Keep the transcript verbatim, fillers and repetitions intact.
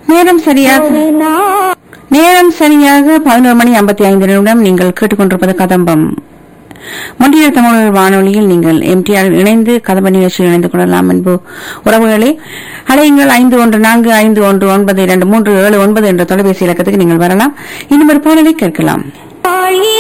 நேரம் சரியாக நேரம் சரியாக பதினோரு மணி ஐம்பத்தி ஐந்து நிமிடம். நீங்கள் கேட்டுக்கொண்டிருப்பது கதம்பம். முன்றைய தமிழ் வானொலியில் நீங்கள் எம்டிஆர் இணைந்து கதம்ப நிகழ்ச்சியில் இணைந்து கொள்ளலாம் என்பு உறவுகளே. அலையுங்கள் ஐந்து ஒன்று நான்கு ஐந்து ஒன்று ஒன்பது இரண்டு மூன்று ஏழு ஒன்பது என்ற தொலைபேசி இலக்கத்துக்கு நீங்கள் வரலாம். இன்னும் ஒரு பாடலை கேட்கலாம்.